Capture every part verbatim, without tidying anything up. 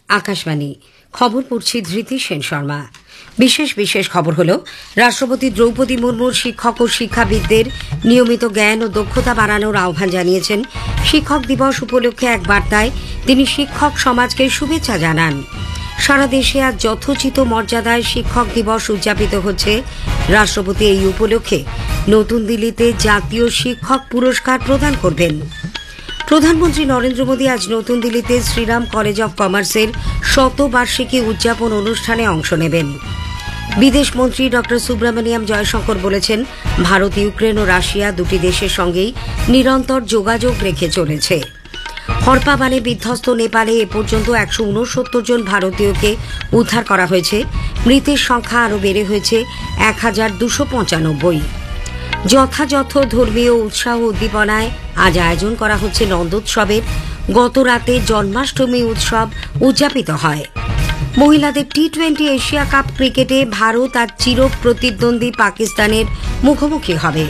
আকাশবাণী খবর পড়ছি ধৃতি সেন শর্মা। বিশেষ বিশেষ খবর হল, রাষ্ট্রপতি দ্রৌপদী মুর্মুর শিক্ষক ও শিক্ষাবিদদের নিয়মিত জ্ঞান ও দক্ষতা বাড়ানোর আহ্বান জানিয়েছেন। শিক্ষক দিবস উপলক্ষে এক বার্তায় তিনি শিক্ষক সমাজকে শুভেচ্ছা জানান। সারা দেশে আজ যথোচিত মর্যাদায় শিক্ষক দিবস উদযাপিত হচ্ছে। রাষ্ট্রপতি এই উপলক্ষে নতুন দিল্লিতে জাতীয় শিক্ষক পুরস্কার প্রদান করবেন। প্রধানমন্ত্রী নরেন্দ্র মোদী আজ নতুন দিল্লিতে শ্রীরাম কলেজ অব কমার্সের শতবার্ষিকী উদযাপন অনুষ্ঠানে অংশ নেবেন। বিদেশমন্ত্রী ড সুব্রমণিয়াম জয়শঙ্কর বলেছেন, ভারত, ইউক্রেন ও রাশিয়া দুটি দেশের সঙ্গেই নিরন্তর যোগাযোগ রেখে চলেছে। হরপা বানে বিধ্বস্ত নেপালে এ পর্যন্ত একশো উনসত্তর জন ভারতীয়কে উদ্ধার করা হয়েছে। মৃতের সংখ্যা আরও বেড়ে হয়েছে এক হাজার দুশো পঁচানব্বই। যথাযথ ধর্মীয় উৎসাহ উদ্দীপনায় আজ আয়োজন করা হচ্ছে নন্দোৎসবের। গত রাতে জন্মাষ্টমী উৎসব উদযাপিত হয়। মহিলাদের টি টোয়েন্টি এশিয়া কাপ ক্রিকেটে ভারত আর চির প্রতিদ্বন্দ্বী পাকিস্তানের মুখোমুখি হবে।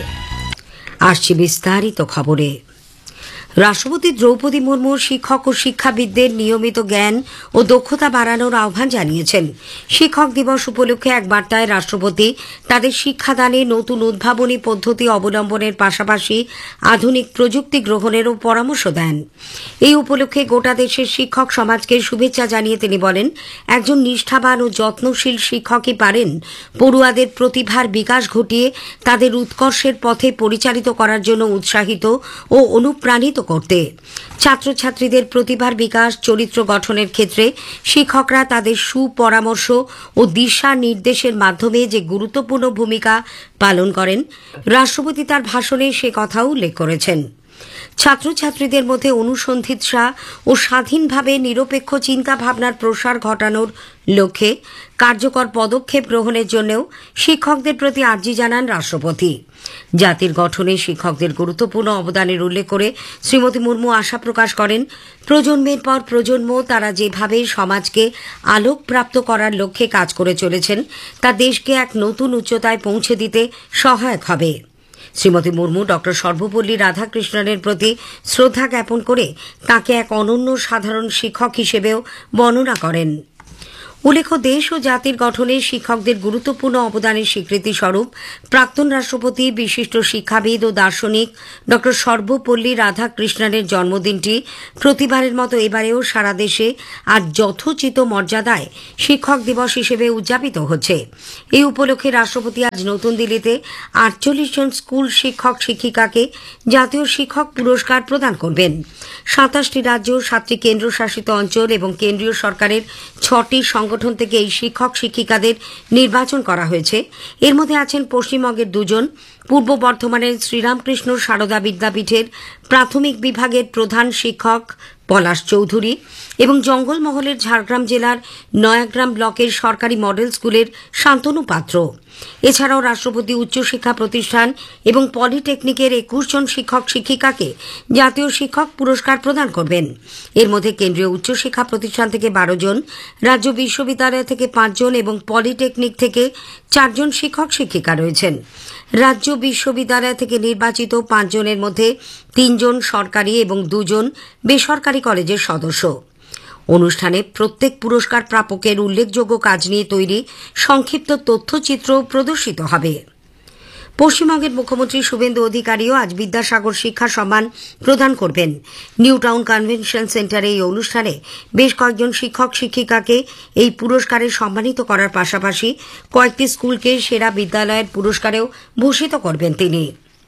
আসছে বিস্তারিত খবরে। রাষ্ট্রপতি দ্রৌপদী মুর্মু শিক্ষক ও শিক্ষাবিদদের নিয়মিত জ্ঞান ও দক্ষতা বাড়ানোর আহ্বান জানিয়েছেন। শিক্ষক দিবস উপলক্ষে এক বার্তায় রাষ্ট্রপতি তাদের শিক্ষাদানে নতুন উদ্ভাবনী পদ্ধতি অবলম্বনের পাশাপাশি আধুনিক প্রযুক্তি গ্রহণেরও পরামর্শ দেন। এই উপলক্ষে গোটা দেশের শিক্ষক সমাজকে শুভেচ্ছা জানিয়ে তিনি বলেন, একজন নিষ্ঠাবান ও যত্নশীল শিক্ষকই পারেন পড়ুয়াদের প্রতিভার বিকাশ ঘটিয়ে তাদের উৎকর্ষের পথে পরিচালিত করার জন্য উৎসাহিত ও অনুপ্রাণিত করতে। ছাত্রছাত্রীদের প্রতিভার বিকাশ, চরিত্র গঠনের ক্ষেত্রে শিক্ষকরা তাদের সুপরামর্শ ও দিশা নির্দেশের মাধ্যমে যে গুরুত্বপূর্ণ ভূমিকা পালন করেন, রাষ্ট্রপতি তার ভাষণে সে কথাও উল্লেখ করেছেন। ছাত্রছাত্রীদের মধ্যে অনুসন্ধিৎসা ও স্বাধীনভাবে নিরপেক্ষ চিন্তা ভাবনার প্রসার ঘটানোর লক্ষ্যে কার্যকর পদক্ষেপ গ্রহণের জন্যও শিক্ষকদের প্রতি আর্জি জানান রাষ্ট্রপতি। জাতির গঠনে শিক্ষকদের গুরুত্বপূর্ণ অবদানের উল্লেখ করে শ্রীমতী মুর্মু আশা প্রকাশ করেন, প্রজন্মের পর প্রজন্ম তারা যেভাবে সমাজকে আলোকপ্রাপ্ত করার লক্ষ্যে কাজ করে চলেছেন, তা দেশকে এক নতুন উচ্চতায় পৌঁছে দিতে সহায়ক হবে। শ্রীমতী মুর্মু ড সর্বপল্লী রাধাকৃষ্ণনের প্রতি শ্রদ্ধা জ্ঞাপন করে তাঁকে এক অনন্য সাধারণ শিক্ষক হিসেবেও বর্ণনা করেন। উল্লেখ্য, দেশ ও জাতির গঠনে শিক্ষকদের গুরুত্বপূর্ণ অবদানের স্বীকৃতি স্বরূপ প্রাক্তন রাষ্ট্রপতি, বিশিষ্ট শিক্ষাবিদ ও দার্শনিক ড সর্বপল্লী রাধাকৃষ্ণনের জন্মদিনটি প্রতিবারের মতো এবারেও সারা দেশে আজ যথোচিত মর্যাদায় শিক্ষক দিবস হিসেবে উদযাপিত হচ্ছে। এই উপলক্ষে রাষ্ট্রপতি আজ নতুন দিল্লিতে আটচল্লিশ জন স্কুল শিক্ষক শিক্ষিকাকে জাতীয় শিক্ষক পুরস্কার প্রদান করবেন। সাতাশটি রাজ্য, সাতটি কেন্দ্রশাসিত অঞ্চল এবং কেন্দ্রীয় সরকারের ছটি সংগঠন থেকে এই শিক্ষক শিক্ষিকাদের নির্বাচন করা হয়েছে। এর মধ্যে আছেন পশ্চিমবঙ্গের দুজন, পূর্ব বর্ধমানের শ্রীরামকৃষ্ণ সারদা বিদ্যাপীঠের প্রাথমিক বিভাগের প্রধান শিক্ষক পলাশ চৌধুরী এবং জঙ্গলমহলের ঝাড়গ্রাম জেলার নয়াগ্রাম ব্লকের সরকারি মডেল স্কুলের শান্তনু পাত্র। এছাড়াও রাষ্ট্রপতি উচ্চশিক্ষা প্রতিষ্ঠান এবং পলিটেকনিকের একুশ জন শিক্ষক শিক্ষিকাকে জাতীয় শিক্ষক পুরস্কার প্রদান করবেন। এর মধ্যে কেন্দ্রীয় উচ্চশিক্ষা প্রতিষ্ঠান থেকে বারো জন, রাজ্য বিশ্ববিদ্যালয় থেকে পাঁচ জন এবং পলিটেকনিক থেকে চারজন শিক্ষক শিক্ষিকা রয়েছেন। রাজ্য বিশ্ববিদ্যালয় থেকে নির্বাচিত পাঁচজনের মধ্যে তিনজন সরকারি এবং দুজন বেসরকারি কলেজের সদস্য। অনুষ্ঠানে প্রত্যেক পুরস্কার প্রাপকের উল্লেখযোগ্য কাজ নিয়ে তৈরি সংক্ষিপ্ত তথ্যচিত্র প্রদর্শিত হবে। পশ্চিমবঙ্গের মুখ্যমন্ত্রী শুভেন্দু অধিকারীও আজ বিদ্যাসাগর শিক্ষা সম্মান প্রদান করবেন। নিউ টাউন কনভেনশন সেন্টারে এই অনুষ্ঠানে বেশ কয়েকজন শিক্ষক শিক্ষিকাকে এই পুরস্কারে সম্মানিত করার পাশাপাশি কয়েকটি স্কুলকে সেরা বিদ্যালয়ের পুরস্কারেও ভূষিত করবেন তিনি।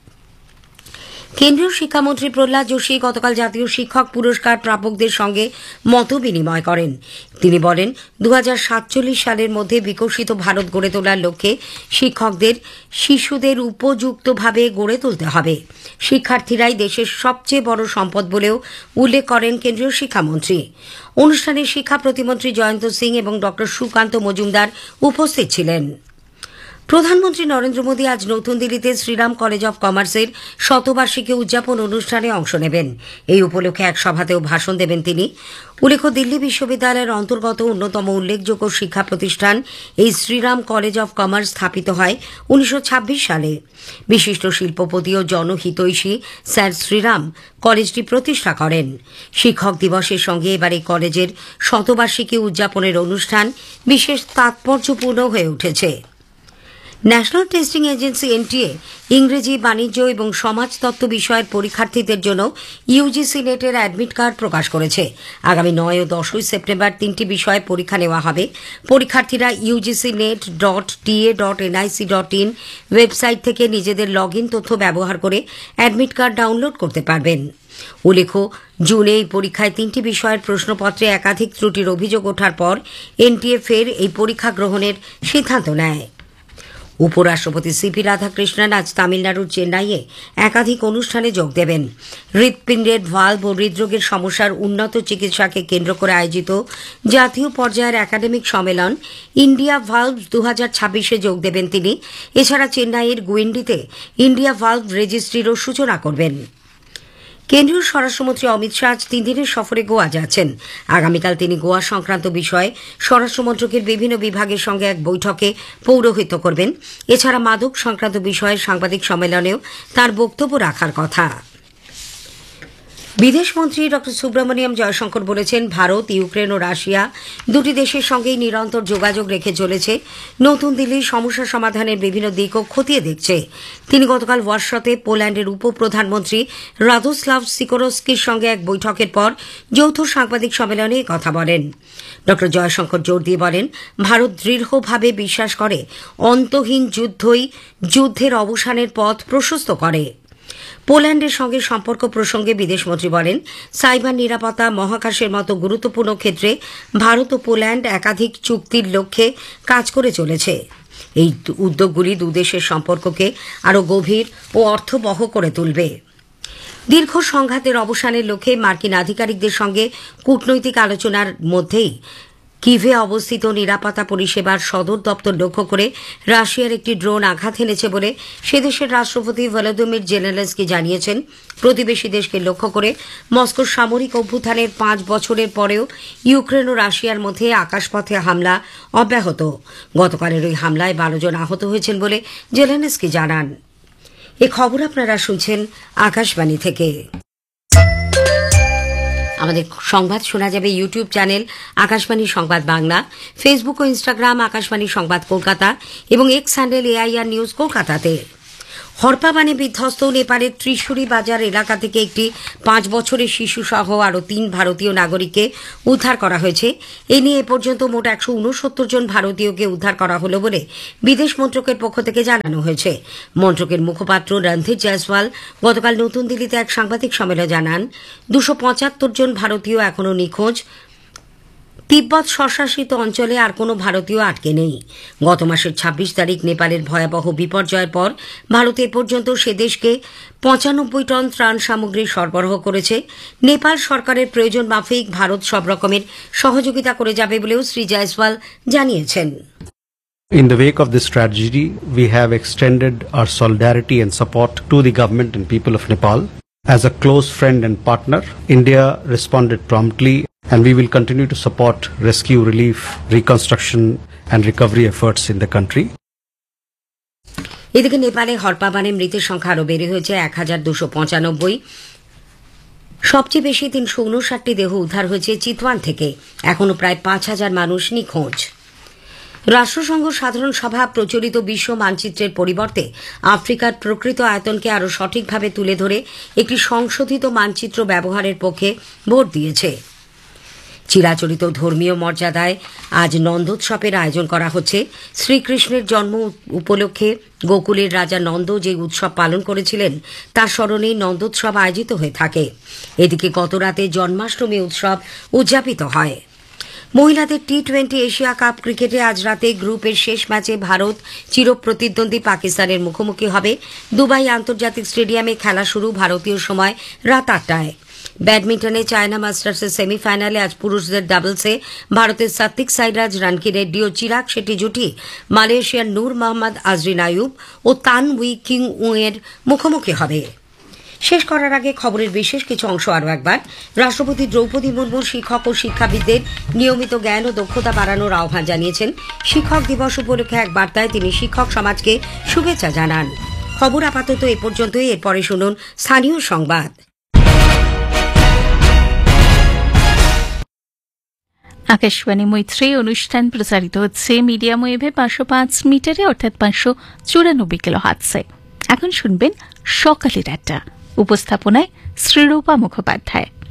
কেন্দ্রীয় শিক্ষামন্ত্রী প্রহ্লাদ যোশী গতকাল জাতীয় শিক্ষক পুরস্কার প্রাপকদের সঙ্গে মত বিনিময় করেন। তিনি বলেন, দু হাজার সাতচল্লিশ সালের মধ্যে বিকশিত ভারত গড়ে তোলার লক্ষ্যে শিক্ষকদের শিশুদের উপযুক্তভাবে গড়ে তুলতে হবে। শিক্ষার্থীরাই দেশের সবচেয়ে বড় সম্পদ বলেও উল্লেখ করেন কেন্দ্রীয় শিক্ষামন্ত্রী। অনুষ্ঠানে শিক্ষা প্রতিমন্ত্রী জয়ন্ত সিং এবং ড সুকান্ত মজুমদার উপস্থিত ছিলেন। প্রধানমন্ত্রী নরেন্দ্র মোদী আজ নতুন দিল্লিতে শ্রীরাম কলেজ অব কমার্সের শতবার্ষিকী উদযাপন অনুষ্ঠানে অংশ নেবেন। এই উপলক্ষে এক সভাতেও ভাষণ দেবেন তিনি। উল্লেখ্য, দিল্লি বিশ্ববিদ্যালয়ের অন্তর্গত অন্যতম উল্লেখযোগ্য শিক্ষা প্রতিষ্ঠান এই শ্রীরাম কলেজ অব কমার্স স্থাপিত হয় উনিশশো ছাব্বিশ সালে। বিশিষ্ট শিল্পপতি ও জনহিতৈষী স্যার শ্রীরাম কলেজটি প্রতিষ্ঠা করেন। শিক্ষক দিবসের সঙ্গে এবার এই কলেজের শতবার্ষিকী উদযাপনের অনুষ্ঠান বিশেষ তাৎপর্যপূর্ণ হয়ে উঠেছে। ন্যাশনাল টেস্টিং এজেন্সি এনটিএ ইংরেজি, বাণিজ্য এবং সমাজতত্ত্ব বিষয়ের পরীক্ষার্থীদের জন্য ইউজিসি নেটের অ্যাডমিট কার্ড প্রকাশ করেছে। আগামী নয় ও দশই সেপ্টেম্বর তিনটি বিষয়ে পরীক্ষা নেওয়া হবে। পরীক্ষার্থীরা UGC net dot TA dot NIC dot in website থেকে নিজেদের লগ ইন তথ্য ব্যবহার করে অ্যাডমিট কার্ড ডাউনলোড করতে পারবেন। উল্লেখ্য, জুনে এই পরীক্ষায় তিনটি বিষয়ের প্রশ্নপত্রে একাধিক ত্রুটির অভিযোগ ওঠার পর এনটিএ ফের এই পরীক্ষা গ্রহণের সিদ্ধান্ত নেয়। উপরাষ্ট্রপতি সিপি রাধাকৃষ্ণন আজ তামিলনাড়ুর চেন্নাইয়ে একাধিক অনুষ্ঠানে যোগ দেবেন। হৃৎপিণ্ডের ভাল্ব ও হৃদরোগের সমস্যার উন্নত চিকিৎসাকে কেন্দ্র করে আয়োজিত জাতীয় পর্যায়ের একাডেমিক সম্মেলন ইন্ডিয়া ভাল্ভ দু হাজার ছাব্বিশে যোগ দেবেন তিনি। এছাড়া চেন্নাইয়ের গুইন্ডিতে ইন্ডিয়া ভাল্ভ রেজিস্ট্রিরও সূচনা করবেন। কেন্দ্রীয় স্বরাষ্ট্রমন্ত্রী অমিত শাহ আজ তিন দিনের সফরে গোয়া যাচ্ছেন। আগামীকাল তিনি গোয়া সংক্রান্ত বিষয়ে স্বরাষ্ট্রমন্ত্রকের বিভিন্ন বিভাগের সঙ্গে এক বৈঠকে পৌরোহিত্য করবেন। এছাড়া মাদক সংক্রান্ত বিষয়ে সাংবাদিক সম্মেলনেও তার বক্তব্য রাখার কথা। বিদেশমন্ত্রী ড সুব্রমণিয়াম জয়শঙ্কর বলেছেন, ভারত, ইউক্রেন ও রাশিয়া দুটি দেশের সঙ্গেই নিরন্তর যোগাযোগ রেখে চলেছে। নতুন দিল্লি সমস্যা সমাধানের বিভিন্ন দিকও খতিয়ে দেখছে। তিনি গতকাল ওয়ার্সতে পোল্যান্ডের উপপ্রধানমন্ত্রী রাদোস্লাভ সিকোরস্কির সঙ্গে এক বৈঠকের পর যৌথ সাংবাদিক সম্মেলনে কথা বলেন। ড জয়শঙ্কর জোর দিয়ে বলেন, ভারত দৃঢ়ভাবে বিশ্বাস করে অন্তহীন যুদ্ধই যুদ্ধের অবসানের পথ প্রশস্ত করে। পোল্যান্ডের সঙ্গে সম্পর্ক প্রসঙ্গে বিদেশমন্ত্রী বলেন, সাইবার নিরাপত্তা, মহাকাশের মতো গুরুত্বপূর্ণ ক্ষেত্রে ভারত ও পোল্যান্ড একাধিক চুক্তির লক্ষ্যে কাজ করে চলেছে। এই উদ্যোগগুলি দুদেশের সম্পর্ককে আরও গভীর ও অর্থবহ করে তুলবে। দীর্ঘ সংঘাতের অবসানের লক্ষ্যে মার্কিন আধিকারিকদের সঙ্গে কূটনৈতিক আলোচনার মধ্যেই কিভে অবস্থিত নিরাপত্তা পরিষেবার সদর দপ্তর লক্ষ্য করে রাশিয়ার একটি ড্রোন আঘাত হেনেছে বলে সে দেশের রাষ্ট্রপতি ভলোদিমির জেলেনস্কি জানিয়েছেন। প্রতিবেশী দেশকে লক্ষ্য করে মস্কোর সামরিক অভ্যুত্থানের পাঁচ বছরের পরেও ইউক্রেন ও রাশিয়ার মধ্যে আকাশপথে হামলা অব্যাহত। গতকালের ওই হামলায় বারো জন আহত হয়েছেন বলে জেলেনস্কি জানান। এ খবর আপনারা শুনছেন আকাশবাণী থেকে। আমাদের সংবাদ শোনা যাবে ইউটিউব চ্যানেল আকাশবাণী সংবাদ বাংলা, ফেসবুক ও ইনস্টাগ্রাম আকাশবাণী সংবাদ কলকাতা এবং এক্স হ্যান্ডেল এআইআর নিউজ কলকাতাতে। হরপাবানে বিধ্বস্ত নেপালের ত্রিশুরি বাজার এলাকা থেকে একটি পাঁচ বছরের শিশু সহ আরও তিন ভারতীয় নাগরিককে উদ্ধার করা হয়েছে। এ নিয়ে এ পর্যন্ত মোট একশো উনসত্তর জন ভারতীয়কে উদ্ধার করা হল বলে বিদেশ মন্ত্রকের পক্ষ থেকে জানানো হয়েছে। মন্ত্রকের মুখপাত্র রণধীর জয়সওয়াল গতকাল নতুন দিল্লিতে এক সাংবাদিক সম্মেলনে জানান, দুশো পঁচাত্তর জন ভারতীয় এখনও নিখোঁজ। তিব্বত স্বশাসিত অঞ্চলে আর কোনো ভারতীয় আটকে নেই। গত মাসের ছাব্বিশ তারিখ নেপালের ভয়াবহ বিপর্যয়ের পর ভারত এ পর্যন্ত সে দেশকে পঁচানব্বই টন ত্রাণ সামগ্রী সরবরাহ করেছে। নেপাল সরকারের প্রয়োজন মাফিক ভারত সব রকমের সহযোগিতা করে যাবে বলেও শ্রী জয়সওয়াল জানিয়েছেন। In the wake of this tragedy, we have extended our solidarity and support to the government and people of Nepal. As a close friend and partner, India responded promptly, and we will continue to support rescue, relief, reconstruction and recovery efforts in the country. এদিকে নেপালে হরপাবানে মৃতের সংখ্যা আরও বেড়ে হয়েছে এক হাজার দুশো পঁচানব্বই। সবচেয়ে বেশি তিনশো উনষাটটি দেহ উদ্ধার হয়েছে চিতওয়ান থেকে। এখনও প্রায় পাঁচ হাজার মানুষ নিখোঁজ। রাষ্ট্রসংঘ সাধারণ সভা প্রচলিত বিশ্ব মানচিত্রের পরিবর্তে আফ্রিকার প্রকৃত আয়তনকে আরও সঠিকভাবে তুলে ধরে একটি সংশোধিত মানচিত্র ব্যবহারের পক্ষে ভোট দিয়েছে। চিরাচরিত ধর্মীয় মর্যাদায় আজ নন্দোৎসবের আয়োজন করা হচ্ছে। শ্রীকৃষ্ণের জন্ম উপলক্ষে গোকুলের রাজা নন্দ যে উৎসব পালন করেছিলেন তার স্মরণে নন্দোৎসব আয়োজিত হয়ে থাকে। এদিকে গতরাতে জন্মাষ্টমী উৎসব উদযাপিত হয়। মহিলাদের টি টোয়েন্টি এশিয়া কাপ ক্রিকেটে আজ রাতে গ্রুপের শেষ ম্যাচে ভারত চিরপ্রতিদ্বন্দ্বী পাকিস্তানের মুখোমুখি হবে। দুবাই আন্তর্জাতিক স্টেডিয়ামে খেলা শুরু ভারতীয় সময় রাত আটটায়। ব্যাডমিন্টনে চায়না মাস্টার্সের সেমিফাইনালে আজ পুরুষদের ডাবলসে ভারতের সাত্বিক সাইরাজ রানকি রেড্ডি ও চিরাগ শেট্টি জুটি মালয়েশিয়ার নূর মোহাম্মদ আজরিন আয়ুব ও তান উই কিং উ এর মুখোমুখি হবে। শেষ করার আগে খবরের বিশেষ কিছু অংশ আরও একবার। রাষ্ট্রপতি দ্রৌপদী মুর্মু শিক্ষক ও শিক্ষাবিদদের নিয়মিত জ্ঞান ও দক্ষতা বাড়ানোর আহ্বান জানিয়েছেন। শিক্ষক দিবস উপলক্ষে এক বার্তায় তিনি শিক্ষক সমাজকে শুভেচ্ছা জানান। খবর আপাতত এ পর্যন্তই। এরপরে শুনুন স্থানীয় সংবাদ। আকাশবাণী মৈত্রী অনুষ্ঠান প্রচারিত হচ্ছে মিডিয়াম ওয়েভে পাঁচশো পাঁচ মিটারে অর্থাৎ পাঁচশো চুরানব্বই কিলো হার্টজে। এখন শুনবেন সকালের আড্ডা। উপস্থাপনায় শ্রীরূপা মুখোপাধ্যায়।